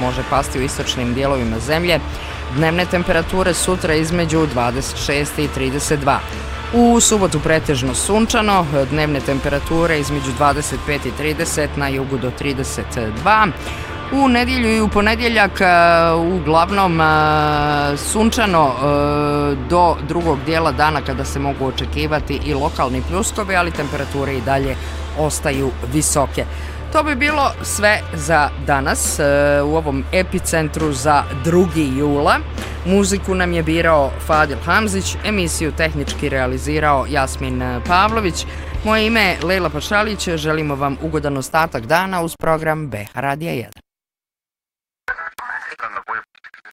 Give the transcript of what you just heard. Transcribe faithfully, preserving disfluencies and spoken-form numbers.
može pasti u istočnim dijelovima zemlje. Dnevne temperature sutra između dvadeset šest i trideset dva. U subotu pretežno sunčano, dnevne temperature između dvadeset pet i trideset, na jugu do trideset dva. U nedjelju i u ponedjeljak uglavnom sunčano do drugog dijela dana kada se mogu očekivati i lokalni pljuskovi, ali temperature i dalje ostaju visoke. To bi bilo sve za danas u ovom epicentru za drugi jula. Muziku nam je birao Fadil Hamzić, emisiju tehnički realizirao Jasmin Pavlović. Moje ime je Lejla Pašalić, želimo vam ugodan ostatak dana uz program B H Radija jedan.